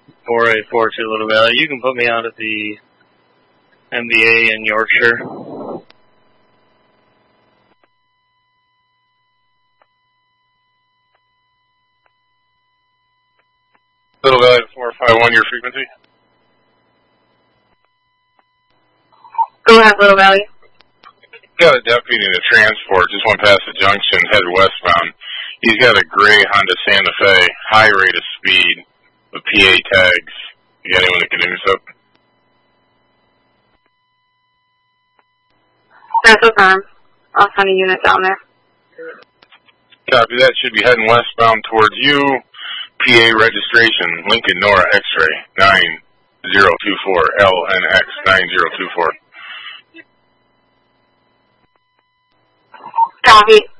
4842 Little Valley. You can put me out at the MBA in Yorkshire. Little Valley 451, your frequency? Go ahead, Little Valley. Got a deputy in a transport, just went past the junction, headed westbound. He's got a gray Honda Santa Fe, high rate of speed, with PA tags. You got anyone that can intercept? That's affirmed. I'll send a unit down there. Copy that. Should be heading westbound towards you. PA registration, Lincoln Nora X-ray 9024, LNX 9024. Copy.